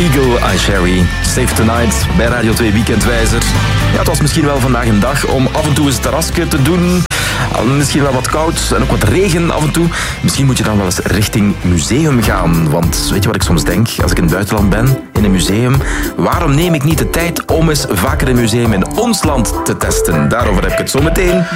Eagle Eye Cherry. Save Tonight bij Radio 2 Weekendwijzer. Ja, het was misschien wel vandaag een dag om af en toe eens terrasje te doen. Misschien wel wat koud en ook wat regen af en toe. Misschien moet je dan wel eens richting museum gaan. Want weet je wat ik soms denk als ik in het buitenland ben, in een museum? Waarom neem ik niet de tijd om eens vaker een museum in ons land te testen? Daarover heb ik het zo meteen.